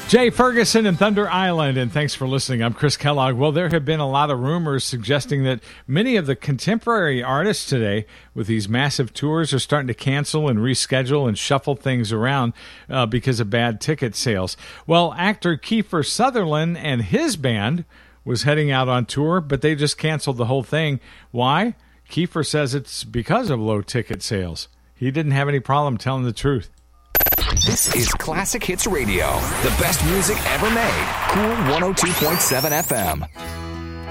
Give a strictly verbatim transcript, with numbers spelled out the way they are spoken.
Jay Ferguson and Thunder Island, and thanks for listening. I'm Chris Kellogg. Well, there have been a lot of rumors suggesting that many of the contemporary artists today with these massive tours are starting to cancel and reschedule and shuffle things around uh, because of bad ticket sales. Well, actor Kiefer Sutherland and his band was heading out on tour, but they just canceled the whole thing. Why? Kiefer says it's because of low ticket sales. He didn't have any problem telling the truth. This is Classic Hits Radio, the best music ever made. Cool one oh two point seven F M.